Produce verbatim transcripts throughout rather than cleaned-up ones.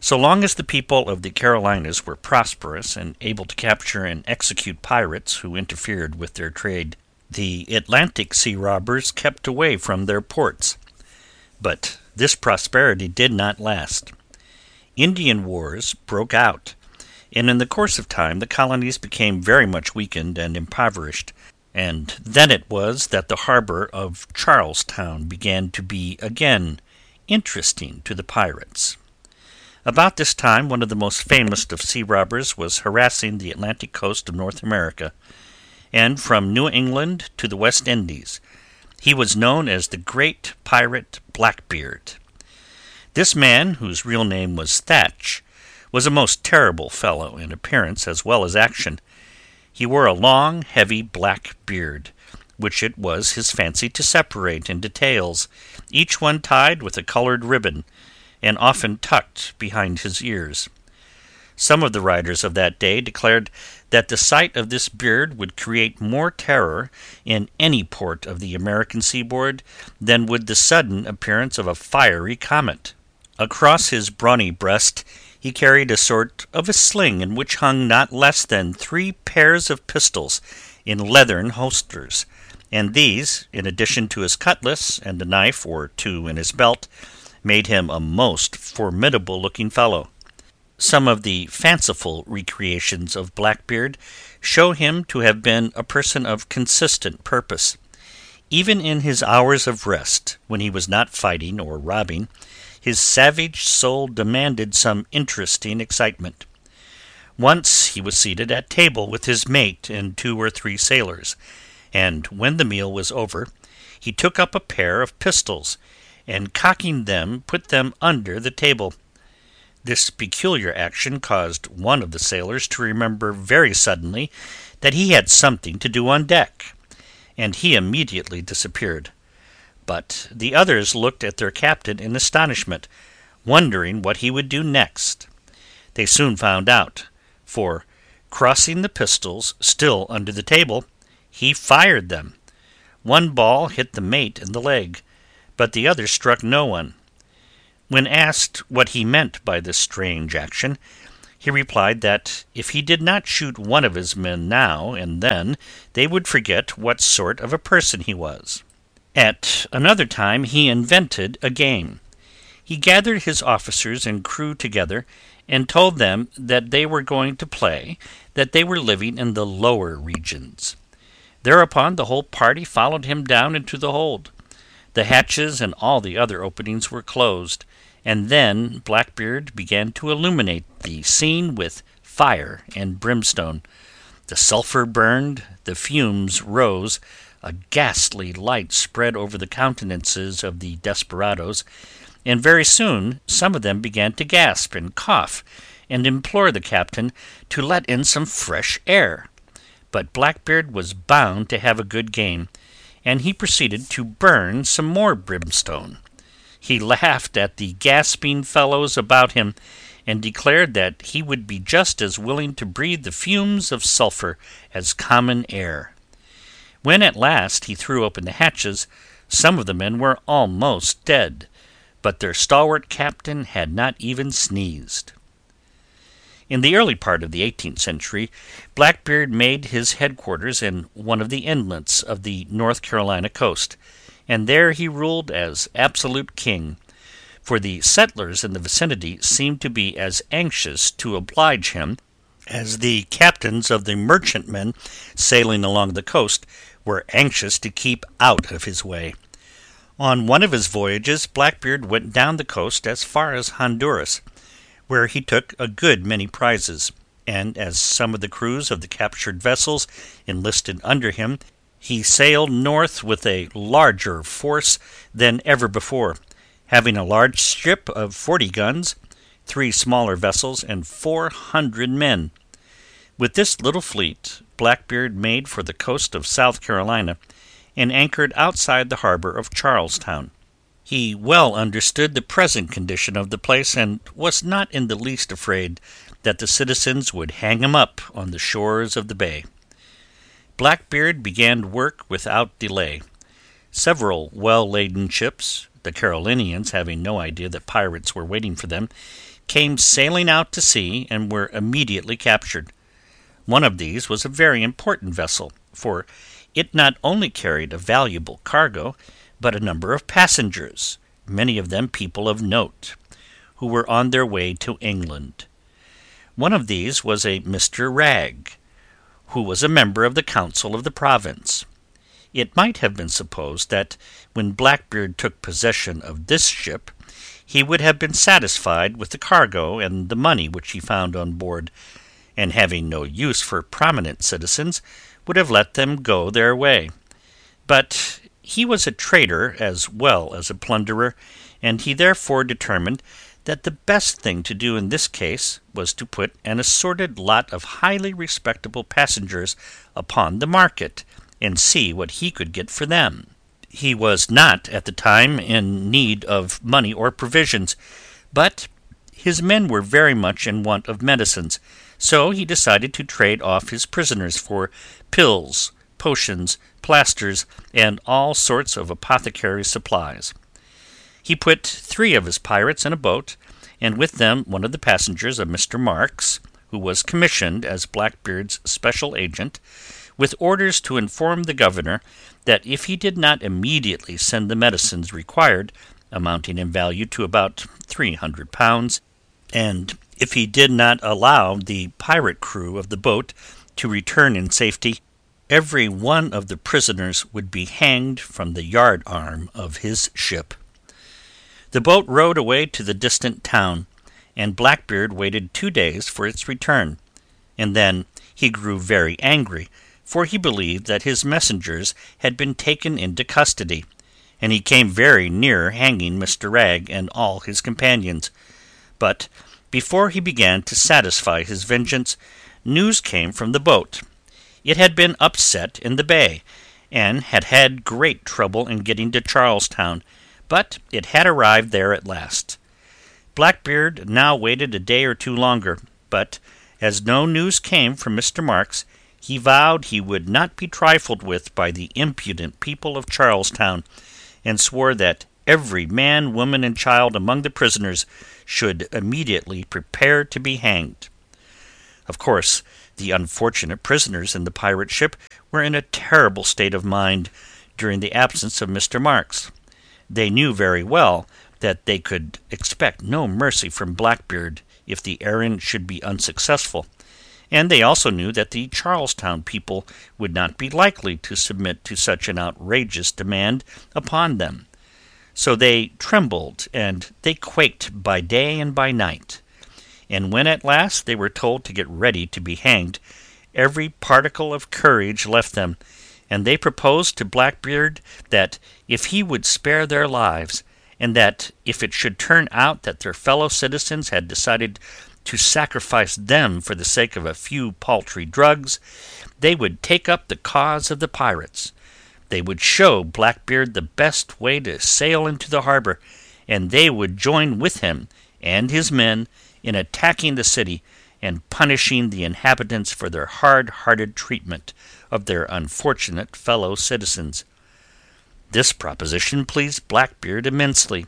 So long as the people of the Carolinas were prosperous and able to capture and execute pirates who interfered with their trade, the Atlantic sea robbers kept away from their ports. But this prosperity did not last. Indian wars broke out, and in the course of time the colonies became very much weakened and impoverished, and then it was that the harbor of Charlestown began to be again interesting to the pirates. About this time one of the most famous of sea robbers was harassing the Atlantic coast of North America, and from New England to the West Indies. He was known as the great pirate Blackbeard. This man, whose real name was Thatch, was a most terrible fellow in appearance as well as action. He wore a long, heavy black beard, which it was his fancy to separate into tails, each one tied with a colored ribbon, and often tucked behind his ears. Some of the writers of that day declared that the sight of this beard would create more terror in any port of the American seaboard than would the sudden appearance of a fiery comet. Across his brawny breast he carried a sort of a sling in which hung not less than three pairs of pistols in leathern holsters, and these, in addition to his cutlass and a knife or two in his belt, made him a most formidable-looking fellow. Some of the fanciful recreations of Blackbeard show him to have been a person of consistent purpose. Even in his hours of rest, when he was not fighting or robbing, his savage soul demanded some interesting excitement. Once he was seated at table with his mate and two or three sailors, and when the meal was over, he took up a pair of pistols, and cocking them put them under the table. This peculiar action caused one of the sailors to remember very suddenly that he had something to do on deck, and he immediately disappeared. But the others looked at their captain in astonishment, wondering what he would do next. They soon found out, for, crossing the pistols still under the table, he fired them. One ball hit the mate in the leg, but the other struck no one. When asked what he meant by this strange action, he replied that if he did not shoot one of his men now and then, they would forget what sort of a person he was. At another time he invented a game. He gathered his officers and crew together, and told them that they were going to play, that they were living in the lower regions. Thereupon the whole party followed him down into the hold. The hatches and all the other openings were closed, and then Blackbeard began to illuminate the scene with fire and brimstone. The sulphur burned, the fumes rose, a ghastly light spread over the countenances of the desperadoes, and very soon some of them began to gasp and cough, and implore the captain to let in some fresh air. But Blackbeard was bound to have a good game, and he proceeded to burn some more brimstone. He laughed at the gasping fellows about him, and declared that he would be just as willing to breathe the fumes of sulphur as common air. When at last he threw open the hatches, some of the men were almost dead, but their stalwart captain had not even sneezed. In the early part of the eighteenth century, Blackbeard made his headquarters in one of the inlets of the North Carolina coast, and there he ruled as absolute king, for the settlers in the vicinity seemed to be as anxious to oblige him as the captains of the merchantmen sailing along the coast were anxious to keep out of his way. On one of his voyages Blackbeard went down the coast as far as Honduras, where he took a good many prizes, and as some of the crews of the captured vessels enlisted under him, he sailed north with a larger force than ever before, having a large ship of forty guns, three smaller vessels, and four hundred men. With this little fleet Blackbeard made for the coast of South Carolina, and anchored outside the harbor of Charlestown. He well understood the present condition of the place, and was not in the least afraid that the citizens would hang him up on the shores of the bay. Blackbeard began work without delay. Several well-laden ships, The Carolinians, having no idea that pirates were waiting for them, came sailing out to sea and were immediately captured. One of these was a very important vessel, for it not only carried a valuable cargo, but a number of passengers, many of them people of note, who were on their way to England. One of these was a Mister Ragg, who was a member of the council of the province. It might have been supposed that when Blackbeard took possession of this ship, he would have been satisfied with the cargo and the money which he found on board, and having no use for prominent citizens, would have let them go their way. But he was a traitor as well as a plunderer, and he therefore determined that the best thing to do in this case was to put an assorted lot of highly respectable passengers upon the market, and see what he could get for them. He was not at the time in need of money or provisions, but his men were very much in want of medicines, so he decided to trade off his prisoners for pills, potions, plasters, and all sorts of apothecary supplies. He put three of his pirates in a boat, and with them one of the passengers, a Mister Marks, who was commissioned as Blackbeard's special agent, with orders to inform the governor that if he did not immediately send the medicines required, amounting in value to about three hundred pounds, and if he did not allow the pirate crew of the boat to return in safety, every one of the prisoners would be hanged from the yard arm of his ship. The boat rowed away to the distant town, and Blackbeard waited two days for its return, and then he grew very angry, for he believed that his messengers had been taken into custody, and he came very near hanging Mister Ragg and all his companions. But before he began to satisfy his vengeance, news came from the boat. It had been upset in the bay, and had had great trouble in getting to Charlestown, but it had arrived there at last. Blackbeard now waited a day or two longer, but as no news came from Mister Marks, he vowed he would not be trifled with by the impudent people of Charlestown, and swore that every man, woman, and child among the prisoners should immediately prepare to be hanged. Of course, the unfortunate prisoners in the pirate ship were in a terrible state of mind during the absence of Mister Marks. They knew very well that they could expect no mercy from Blackbeard if the errand should be unsuccessful, and they also knew that the Charlestown people would not be likely to submit to such an outrageous demand upon them. So they trembled and they quaked by day and by night, and when at last they were told to get ready to be hanged, every particle of courage left them, and they proposed to Blackbeard that if he would spare their lives, and that if it should turn out that their fellow citizens had decided to sacrifice them for the sake of a few paltry drugs, they would take up the cause of the pirates. They would show Blackbeard the best way to sail into the harbor, and they would join with him and his men in attacking the city and punishing the inhabitants for their hard-hearted treatment of their unfortunate fellow citizens. This proposition pleased Blackbeard immensely.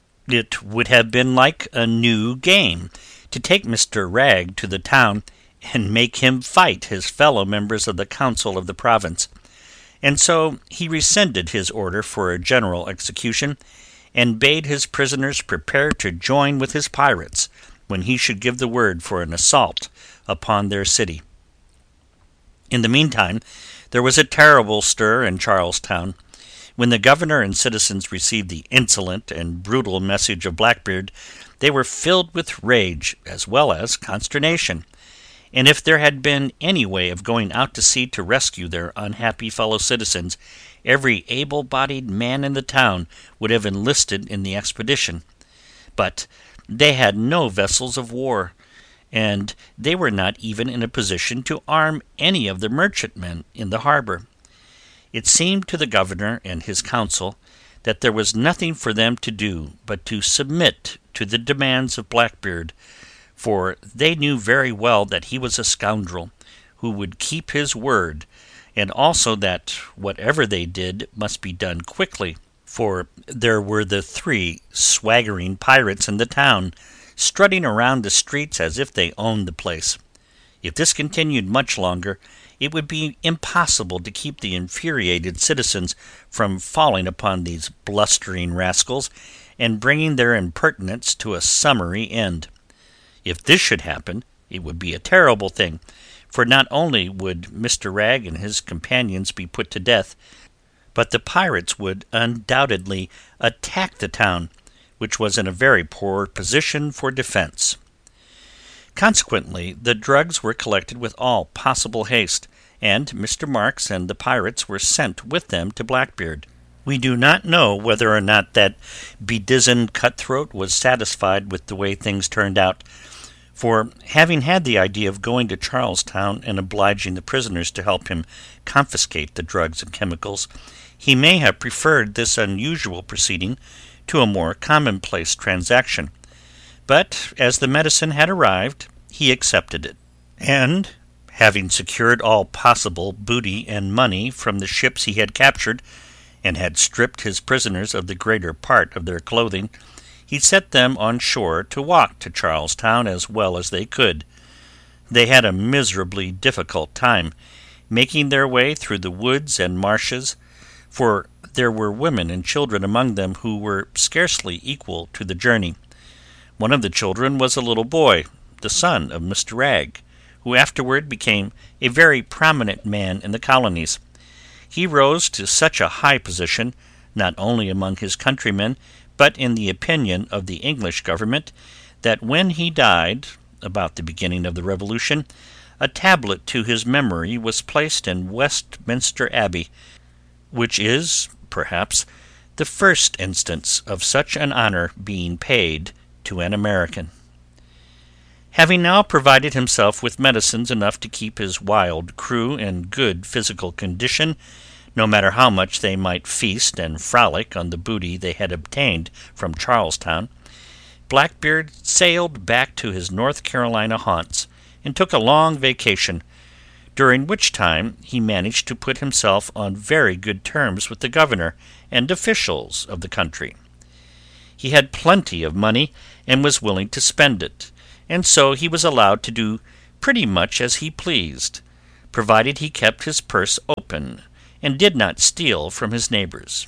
It would have been like a new game to take Mister Ragg to the town and make him fight his fellow members of the council of the province, and so he rescinded his order for a general execution, and bade his prisoners prepare to join with his pirates when he should give the word for an assault upon their city. In the meantime there was a terrible stir in Charlestown. When the governor and citizens received the insolent and brutal message of Blackbeard, they were filled with rage as well as consternation, and if there had been any way of going out to sea to rescue their unhappy fellow citizens, every able-bodied man in the town would have enlisted in the expedition. But they had no vessels of war, and they were not even in a position to arm any of the merchantmen in the harbor. It seemed to the governor and his council that there was nothing for them to do but to submit to the demands of Blackbeard, for they knew very well that he was a scoundrel who would keep his word, and also that whatever they did must be done quickly, for there were the three swaggering pirates in the town, strutting around the streets as if they owned the place. If this continued much longer, it would be impossible to keep the infuriated citizens from falling upon these blustering rascals and bringing their impertinence to a summary end. If this should happen, it would be a terrible thing, for not only would Mister Ragg and his companions be put to death, but the pirates would undoubtedly attack the town, which was in a very poor position for defense. Consequently, the drugs were collected with all possible haste, and Mister Marks and the pirates were sent with them to Blackbeard. We do not know whether or not that bedizened cutthroat was satisfied with the way things turned out, for having had the idea of going to Charlestown and obliging the prisoners to help him confiscate the drugs and chemicals, he may have preferred this unusual proceeding to a more commonplace transaction. But as the medicine had arrived, he accepted it, and, having secured all possible booty and money from the ships he had captured, and had stripped his prisoners of the greater part of their clothing, he set them on shore to walk to Charlestown as well as they could. They had a miserably difficult time, making their way through the woods and marshes, for there were women and children among them who were scarcely equal to the journey. One of the children was a little boy, the son of Mister Ragg, who afterward became a very prominent man in the colonies. He rose to such a high position, not only among his countrymen, but in the opinion of the English government, that when he died, about the beginning of the Revolution, a tablet to his memory was placed in Westminster Abbey, which is, perhaps, the first instance of such an honor being paid to an American. Having now provided himself with medicines enough to keep his wild crew in good physical condition, no matter how much they might feast and frolic on the booty they had obtained from Charlestown, Blackbeard sailed back to his North Carolina haunts and took a long vacation, during which time he managed to put himself on very good terms with the governor and officials of the country. He had plenty of money and was willing to spend it, and so he was allowed to do pretty much as he pleased, provided he kept his purse open and did not steal from his neighbors.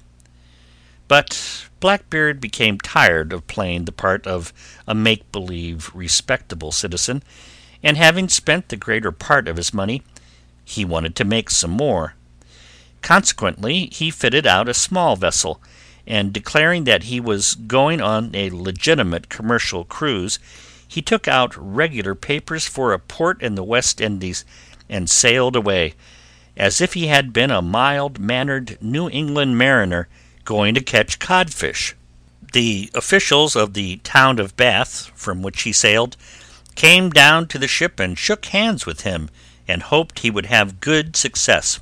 But Blackbeard became tired of playing the part of a make-believe respectable citizen, and having spent the greater part of his money, he wanted to make some more. Consequently, he fitted out a small vessel, and declaring that he was going on a legitimate commercial cruise, he took out regular papers for a port in the West Indies, and sailed away, as if he had been a mild-mannered New England mariner going to catch codfish. The officials of the town of Bath, from which he sailed, came down to the ship and shook hands with him, and hoped he would have good success.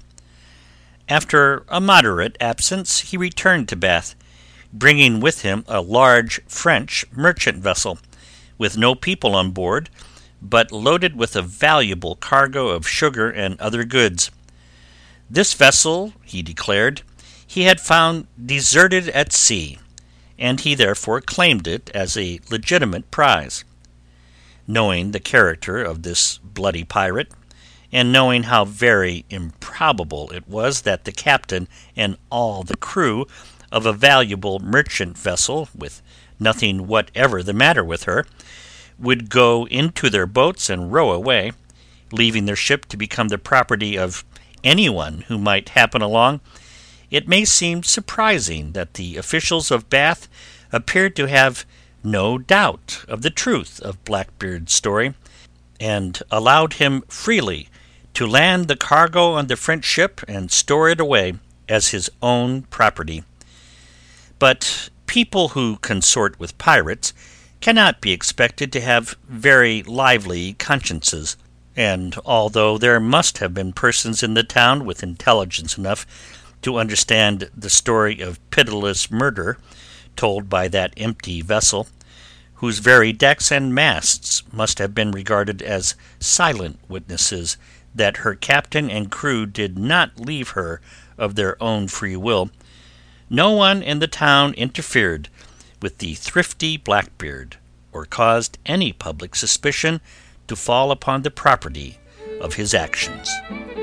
After a moderate absence, he returned to Bath, bringing with him a large French merchant vessel, with no people on board, but loaded with a valuable cargo of sugar and other goods. This vessel, he declared, he had found deserted at sea, and he therefore claimed it as a legitimate prize. Knowing the character of this bloody pirate, and knowing how very improbable it was that the captain and all the crew of a valuable merchant vessel, with nothing whatever the matter with her, would go into their boats and row away, leaving their ship to become the property of anyone who might happen along, it may seem surprising that the officials of Bath appeared to have no doubt of the truth of Blackbeard's story, and allowed him freely to land the cargo on the French ship and store it away as his own property. But people who consort with pirates cannot be expected to have very lively consciences, and although there must have been persons in the town with intelligence enough to understand the story of pitiless murder told by that empty vessel, whose very decks and masts must have been regarded as silent witnesses that her captain and crew did not leave her of their own free will, No one in the town interfered with the thrifty Blackbeard, or caused any public suspicion to fall upon the property of his actions.